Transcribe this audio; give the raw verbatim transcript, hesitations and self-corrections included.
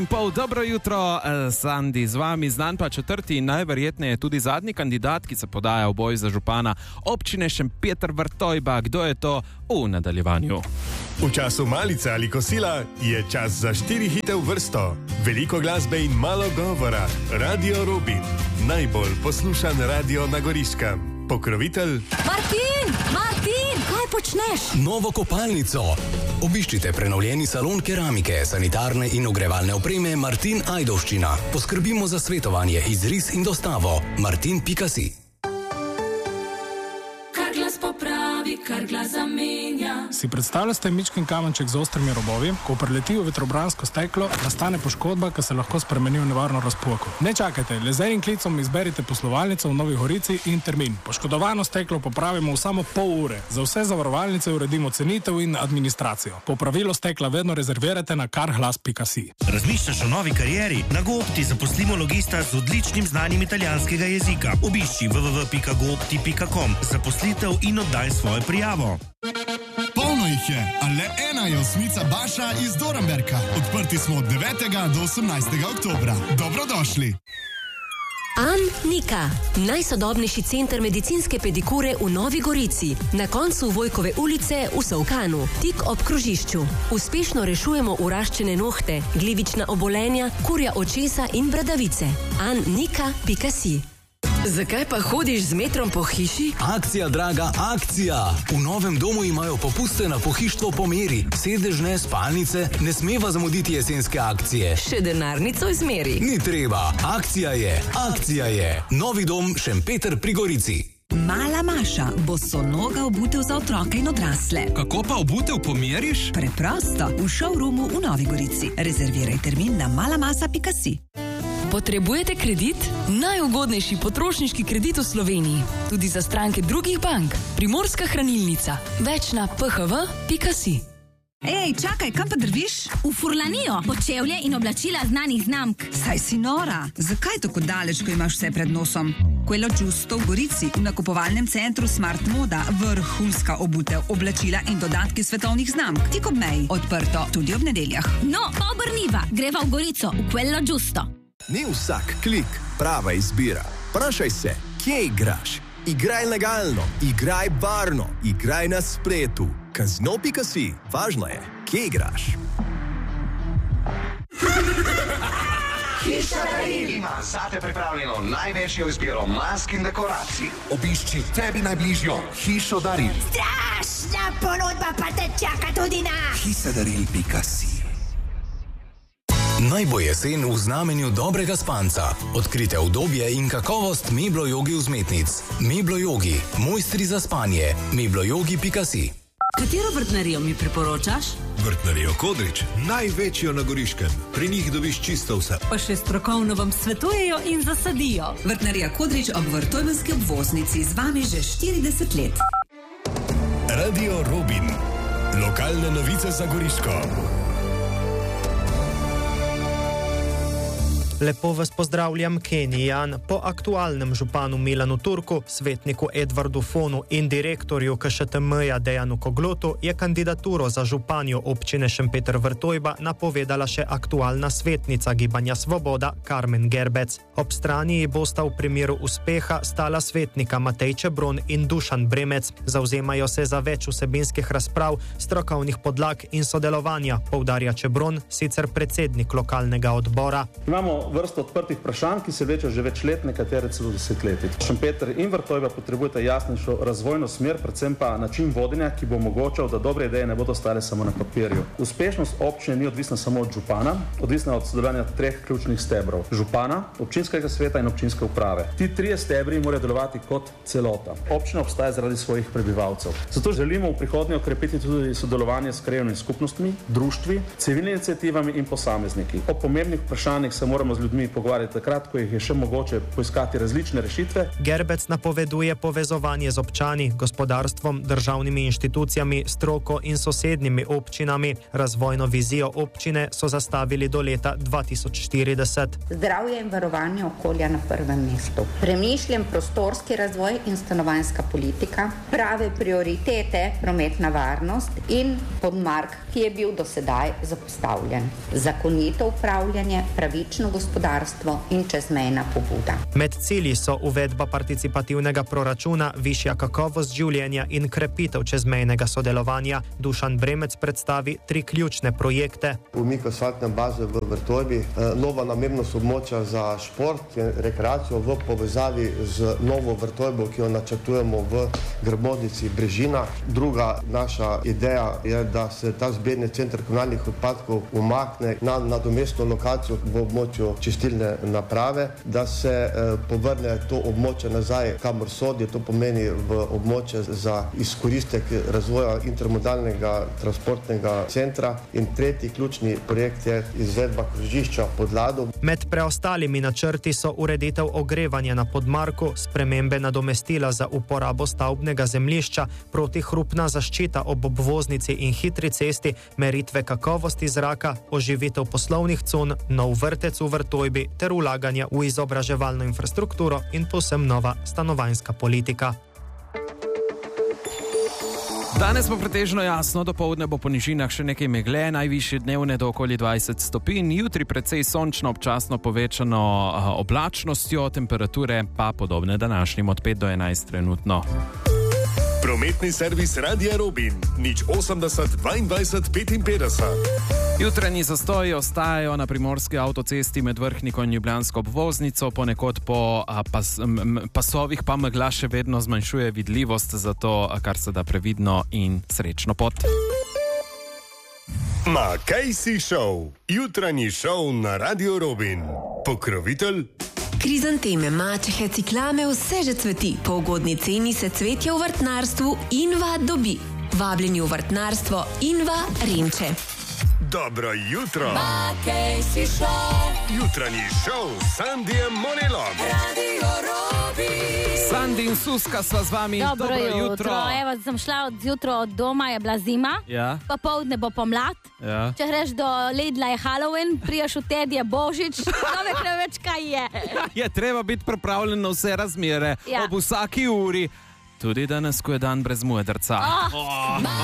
Pol, dobro jutro, Sandi, z vami znan pa četrti in najverjetneje tudi zadnji kandidat, ki se podaja v boj za župana občine Šempeter Vrtojba. Kdo je to v nadaljevanju? V času malice ali kosila je čas za štiri hite v vrsto. Veliko glasbe in malo govora. Radio Rubin, najbolj poslušan radio na Goriškem. Pokrovitelj Martin, Martin, kaj počneš? Novo kopalnico. Obiščite prenovljeni salon keramike, sanitarne in ogrevalne opreme Martin Ajdovščina. Poskrbimo za svetovanje, izris in dostavo. martin pika si. Kar glas popravi, kar glas zamenja. Si predstavljate mičken kamenček z ostrimi robovi, ko preleti v vetrobransko steklo, nastane poškodba, ki se lahko spremeni v nevarno razpoko. Ne čakajte, le z enim klicom izberite poslovalnico v Novi Gorici in termin. Poškodovano steklo popravimo v samo pol ure. Za vse zavarovalnice uredimo cenitev in administracijo. Popravilo stekla vedno rezervirajte na karglas pika si. Razmišljaš o novi karieri? Na GoOpti zaposlimo logista z odličnim znanjem italijanskega jezika. Obišči w w w pika goopti pika com. Zaposlitev in oddaj svojo prijavo. Polno jih je, a le ena je osmica Baša iz Dorenberka. Odprti smo od devetega do osemnajstega oktobra. Dobrodošli. An-Nika, najsodobnejši center medicinske pedikure v Novi Gorici, na koncu Vojkove ulice v Solkanu, tik ob krožišču. Uspešno rešujemo uraščene nohte, glivična obolenja, kurja očesa in bradavice. an-nika pika si. Zakaj pa hodiš z metrom po hiši? Akcija, draga, akcija! V novem domu imajo popuste na pohištvo po meri. Sedežne, spalnice, ne smeva zamuditi jesenske akcije. Še denarnico izmeri. Ni treba, akcija je, akcija je. Novi dom Šempeter pri Gorici. Mala Maša, bosonoga obutev za otroke in odrasle. Kako pa obutev pomeriš? Preprosto, v showroomu v Novi Gorici. Rezerviraj termin na malamasa pika si. Potrebujete kredit? Najugodnejši potrošniški kredit v Sloveniji. Tudi za stranke drugih bank. Primorska hranilnica. Več na p h v pika si. Ej, čakaj, kam pa drviš? V Furlanijo, počevlje in oblačila znanih znamk. Saj si nora. Zakaj tako daleč, ko imaš vse pred nosom? Quello Giusto v Gorici, v nakupovalnem centru Smart Moda, vrhunska obutev, oblačila in dodatki svetovnih znamk. Tik ob meji, odprto tudi ob nedeljah. No, pa obrniva, greva v Gorico, v Quello Giusto. Ni vsak klik prava izbira. Vprašaj se, kje igraš? Igraj legalno, igraj varno, igraj na spletu. Kazino pika si, važno je, kje igraš. Hiša Daril ima zate pripravljeno največjo izbiro mask in dekoracij. Obišči tebi najbližjo Hišo Daril. Strašna ponudba pa te čaka tudi na hiša daril pika si. Naj bo jesen v znamenju dobrega spanca. Odkrite udobje in kakovost Meblo Jogi vzmetnic. Meblo Jogi, mojstri za spanje. meblo jogi pika si. Katero vrtnarijo mi priporočaš? Vrtnarijo Kodrič, največjo na Goriškem. Pri njih dobiš čisto vse. Pa še strokovno vam svetujejo in zasadijo. Vrtnarija Kodrič ob Vrtojbenski obvoznici z vami že štirideset let. Radio Rubin, lokalne novice za Goriško. Lepo vas pozdravljam, Kenny Jan. Po aktualnem županu Milanu Turku, svetniku Edvardu Fonu in direktorju K Š T M-ja Dejanu Koglotu je kandidaturo za županjo občine Šempeter Vrtojba napovedala še aktualna svetnica Gibanja Svoboda Karmen Gerbec. Ob strani ji bosta v primeru uspeha stala svetnika Matej Čebron in Dušan Bremec. Zavzemajo se za več vsebinskih razprav, strokovnih podlag in sodelovanja, poudarja Čebron, sicer predsednik lokalnega odbora. Imamo vrsto odprtih vprašanj, ki se vlečejo že več let, nekatere celo desetletij. Šempeter in Vrtojba potrebujete jasnejšo razvojno smer, predvsem pa način vodenja, ki bo omogočal, da dobre ideje ne bodo stale samo na papirju. Uspešnost občine ni odvisna samo od župana, odvisna od sodelovanja treh ključnih stebrov: župana, občinskega sveta in občinske uprave. Ti trije stebri morajo delovati kot celota. Občina obstaja zaradi svojih prebivalcev. Zato želimo v prihodnje okrepiti tudi sodelovanje s krajevnimi skupnostmi, društvi, civilnimi iniciativami in posamezniki. O pomembnih vprašanjih se moramo z z ljudmi pogovarjati takrat, ko jih je še mogoče poiskati različne rešitve. Gerbec napoveduje povezovanje z občani, gospodarstvom, državnimi inštitucijami, stroko in sosednjimi občinami. Razvojno vizijo občine so zastavili do leta dva tisoč štirideset. Zdravje in varovanje okolja na prvem mestu. Premišljen prostorski razvoj in stanovanjska politika, prave prioritete, prometna varnost in podmark, ki je bil do sedaj zapostavljen. Zakonito upravljanje, pravično gospodarstvo in čezmejna pobuda. Med cilji so uvedba participativnega proračuna, višja kakovost življenja in krepitev čezmejnega sodelovanja. Dušan Bremec predstavi tri ključne projekte. Umik asfaltne baze v Vrtojbi, nova namembnost območja za šport in rekreacijo v povezavi z novo Vrtojbo, ki jo načrtujemo v Grbovnici Brežina. Druga naša ideja je, da se ta zbirni center komunalnih odpadkov umakne na nadomestno lokacijo v območju čistilne naprave, da se eh, povrne to območje nazaj, kamor sodi, to pomeni v območje za izkoristek razvoja intermodalnega transportnega centra. In tretji ključni projekt je izvedba krožišča pod Lado. Med preostalimi načrti so ureditev ogrevanja na podmarku, spremembe nadomestila za uporabo stavbnega zemljišča, protihrupna zaščita ob obvoznici in hitri cesti, meritve kakovosti zraka, oživitev poslovnih con, nov vrtec v Vrtojbi ter vlaganja v izobraževalno infrastrukturo in povsem nova stanovanjska politika. Danes bo pretežno jasno, dopoldne bo po nižinah še nekaj megle, najvišje dnevne do okoli dvajset stopinj, jutri precej sončno, občasno povečano oblačnostjo, temperature pa podobne današnjim od pet do enajst trenutno. Prometni servis Radia Robin, nič osemdeset dvaindvajset petinpetdeset. Jutranji zastoji ostajajo na primorski avtocesti med Vrhniko in Ljubljansko obvoznico, ponekod po a, pas, m, pasovih pa megla še vedno zmanjšuje vidljivost, zato kar se da previdno in srečno pot. Ma Casey Show, jutranji šov na Radio Robin. Pokrovitelj Krizanteme, mačehe, ciklame, vse že cveti. Po ugodni ceni se cvetje v vrtnarstvu Inva dobi. Vabljeni v vrtnarstvo Inva Renče. Dobro jutro. Ma Casey Show. Jutranji šov s Sandijem Monelom. Radio Robin. Sandi in Suska sva z vami. Dobro, Dobro jutro. jutro. Evo, sem šla od zjutra od doma, je bila zima. Ja. Popoldne bo pomlad. Ja. Če greš do Lidla je Halloween, priješ v Ted je Božič. Človek ne več kaj je. Je treba biti pripravljen na vse razmere, Ja. ob vsaki uri. Tudi danes, ko je dan brez mudrca. Oh. Oh.